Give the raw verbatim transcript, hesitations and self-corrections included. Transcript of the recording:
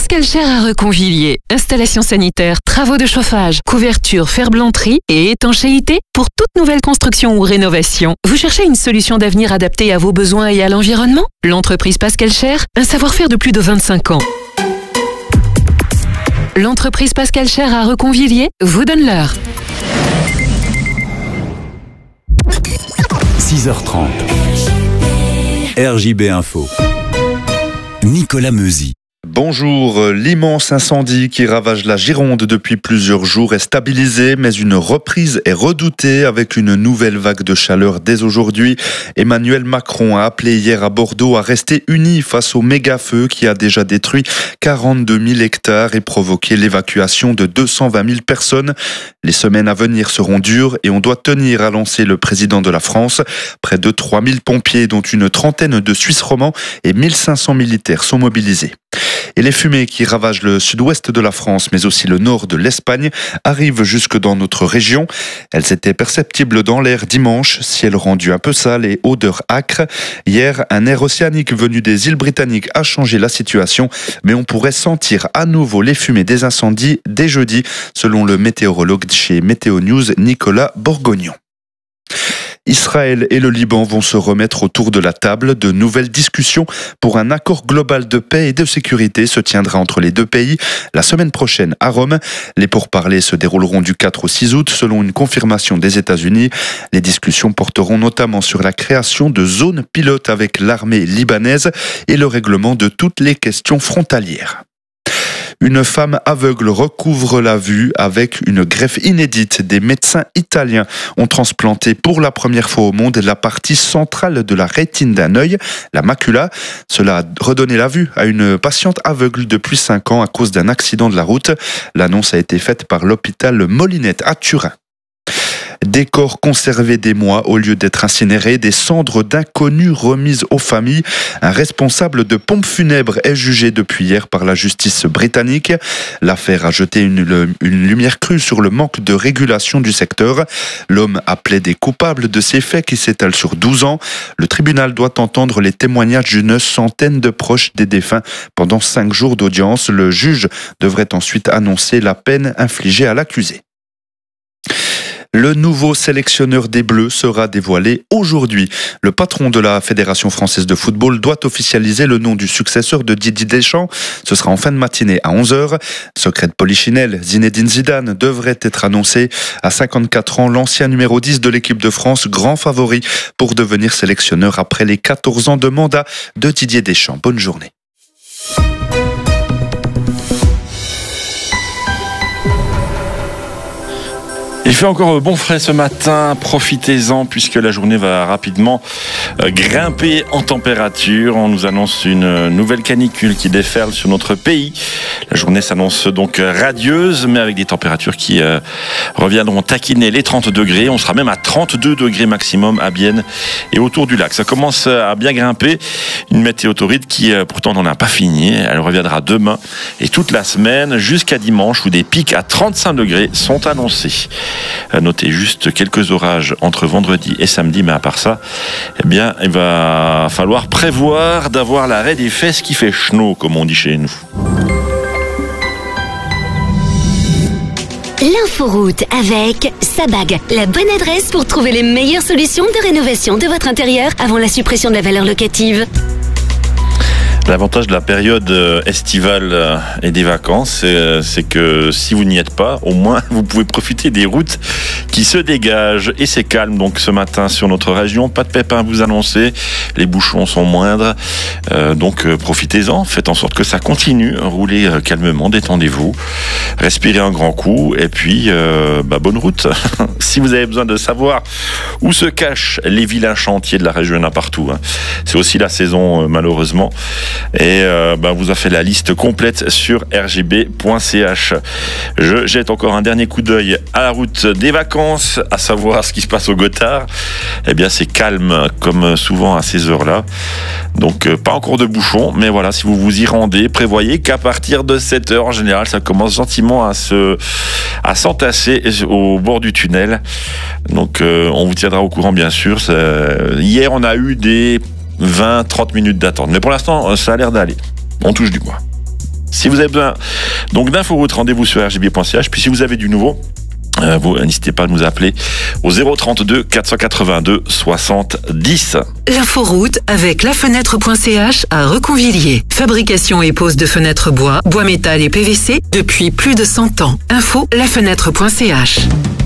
Pascal Cher à Reconvilliers. Installation sanitaire, travaux de chauffage, couverture, ferblanterie et étanchéité pour toute nouvelle construction ou rénovation. Vous cherchez une solution d'avenir adaptée à vos besoins et à l'environnement? L'entreprise Pascal Cher, un savoir-faire de plus de vingt-cinq ans. L'entreprise Pascal Cher à Reconvilliers vous donne l'heure. six heures trente. R J B Info. Nicolas Meuzy. Bonjour, l'immense incendie qui ravage la Gironde depuis plusieurs jours est stabilisé, mais une reprise est redoutée avec une nouvelle vague de chaleur dès aujourd'hui. Emmanuel Macron a appelé hier à Bordeaux à rester unis face au méga-feu qui a déjà détruit quarante-deux mille hectares et provoqué l'évacuation de deux cent vingt mille personnes. Les semaines à venir seront dures et on doit tenir, à lancer le président de la France. Près de trois mille pompiers, dont une trentaine de Suisses romans et mille cinq cents militaires sont mobilisés. Et les fumées qui ravagent le sud-ouest de la France, mais aussi le nord de l'Espagne, arrivent jusque dans notre région. Elles étaient perceptibles dans l'air dimanche, ciel rendu un peu sale et odeur âcre. Hier, un air océanique venu des îles britanniques a changé la situation, mais on pourrait sentir à nouveau les fumées des incendies dès jeudi, selon le météorologue chez Météo News, Nicolas Borgognon. Israël et le Liban vont se remettre autour de la table. De nouvelles discussions pour un accord global de paix et de sécurité se tiendra entre les deux pays la semaine prochaine à Rome. Les pourparlers se dérouleront du quatre au six août selon une confirmation des États-Unis. Les discussions porteront notamment sur la création de zones pilotes avec l'armée libanaise et le règlement de toutes les questions frontalières. Une femme aveugle recouvre la vue avec une greffe inédite. Des médecins italiens ont transplanté pour la première fois au monde la partie centrale de la rétine d'un œil, la macula. Cela a redonné la vue à une patiente aveugle depuis cinq ans à cause d'un accident de la route. L'annonce a été faite par l'hôpital Molinette à Turin. Des corps conservés des mois au lieu d'être incinérés, des cendres d'inconnus remises aux familles. Un responsable de pompes funèbres est jugé depuis hier par la justice britannique. L'affaire a jeté une, une lumière crue sur le manque de régulation du secteur. L'homme a plaidé coupable de ces faits qui s'étalent sur douze ans. Le tribunal doit entendre les témoignages d'une centaine de proches des défunts pendant cinq jours d'audience. Le juge devrait ensuite annoncer la peine infligée à l'accusé. Le nouveau sélectionneur des Bleus sera dévoilé aujourd'hui. Le patron de la Fédération française de football doit officialiser le nom du successeur de Didier Deschamps. Ce sera en fin de matinée à onze heures. Secret de polichinelle, Zinedine Zidane devrait être annoncé. À cinquante-quatre ans, l'ancien numéro dix de l'équipe de France, grand favori pour devenir sélectionneur après les quatorze ans de mandat de Didier Deschamps. Bonne journée. Il fait encore bon frais ce matin, profitez-en puisque la journée va rapidement grimper en température. On nous annonce une nouvelle canicule qui déferle sur notre pays. La journée s'annonce donc radieuse, mais avec des températures qui euh, reviendront taquiner les trente degrés. On sera même à trente-deux degrés maximum à Bienne et autour du lac. Ça commence à bien grimper. Une météo torride qui euh, pourtant n'en a pas fini. Elle reviendra demain et toute la semaine jusqu'à dimanche où des pics à trente-cinq degrés sont annoncés. Notez juste quelques orages entre vendredi et samedi, mais à part ça, eh bien, il va falloir prévoir d'avoir l'arrêt des fesses qui fait schno, comme on dit chez nous. L'inforoute avec Sabag, la bonne adresse pour trouver les meilleures solutions de rénovation de votre intérieur avant la suppression de la valeur locative. L'avantage de la période estivale et des vacances, c'est que si vous n'y êtes pas, au moins vous pouvez profiter des routes qui se dégagent. Et c'est calme donc ce matin sur notre région. Pas de pépins à vous annoncer. Les bouchons sont moindres. Euh, donc profitez-en. Faites en sorte que ça continue. Roulez calmement, détendez-vous. Respirez un grand coup. Et puis, euh, bah, bonne route. Si vous avez besoin de savoir où se cachent les vilains chantiers de la région, il y en a partout. Hein. C'est aussi la saison, malheureusement. Et euh, bah, vous a fait la liste complète sur r j b point c h. Je jette encore un dernier coup d'œil à la route des vacances, à savoir ce qui se passe au Gothard. Eh bien, c'est calme comme souvent à ces heures-là. Donc, euh, pas encore de bouchons, mais voilà, si vous vous y rendez, prévoyez qu'à partir de sept heures, en général, ça commence gentiment à se, à s'entasser au bord du tunnel. Donc, euh, on vous tiendra au courant, bien sûr. Ça, hier, on a eu des vingt à trente minutes d'attente. Mais pour l'instant, ça a l'air d'aller. On touche du bois. Si vous avez besoin donc d'inforoute, rendez-vous sur r j b point c h. Puis si vous avez du nouveau, euh, vous n'hésitez pas à nous appeler au zéro trente-deux quatre cent quatre-vingt-deux soixante-dix. L'inforoute avec lafenêtre point c h à Reconvilier. Fabrication et pose de fenêtres bois, bois métal et P V C depuis plus de cent ans. Info lafenêtre point c h.